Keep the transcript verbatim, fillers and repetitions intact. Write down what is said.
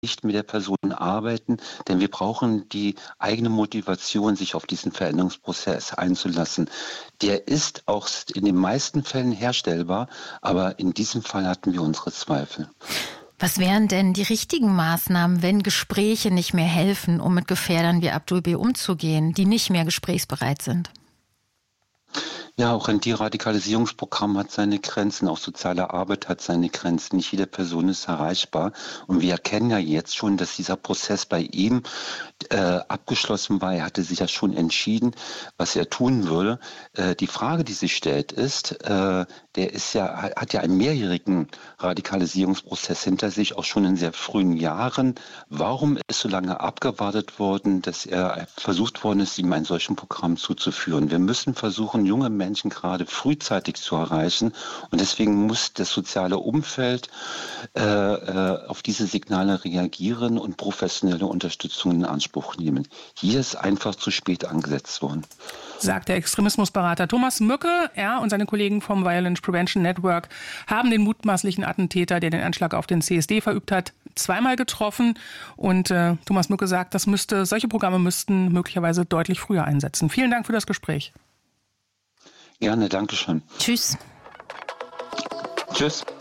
nicht mit der Person arbeiten, denn wir brauchen die eigene Motivation, sich auf diesen Veränderungsprozess einzulassen. Der ist auch in den meisten Fällen herstellbar, aber in diesem Fall hatten wir unsere Zweifel. Was wären denn die richtigen Maßnahmen, wenn Gespräche nicht mehr helfen, um mit Gefährdern wie Abdul B. umzugehen, die nicht mehr gesprächsbereit sind? Ja, auch ein Deradikalisierungsprogramm hat seine Grenzen, auch soziale Arbeit hat seine Grenzen. Nicht jede Person ist erreichbar. Und wir erkennen ja jetzt schon, dass dieser Prozess bei ihm äh, abgeschlossen war. Er hatte sich ja schon entschieden, was er tun würde. Äh, die Frage, die sich stellt, ist, äh, der ist ja, hat ja einen mehrjährigen Radikalisierungsprozess hinter sich, auch schon in sehr frühen Jahren. Warum ist so lange abgewartet worden, dass er versucht worden ist, ihm ein solches Programm zuzuführen? Wir müssen versuchen, junge Menschen gerade frühzeitig zu erreichen. Und deswegen muss das soziale Umfeld äh, äh, auf diese Signale reagieren und professionelle Unterstützung in Anspruch nehmen. Hier ist einfach zu spät angesetzt worden. Sagt der Extremismusberater Thomas Mücke. Er und seine Kollegen vom Violence Prevention Network haben den mutmaßlichen Attentäter, der den Anschlag auf den C S D verübt hat, zweimal getroffen. Und äh, Thomas Mücke sagt, das müsste, solche Programme müssten möglicherweise deutlich früher einsetzen. Vielen Dank für das Gespräch. Gerne, danke schön. Tschüss. Tschüss.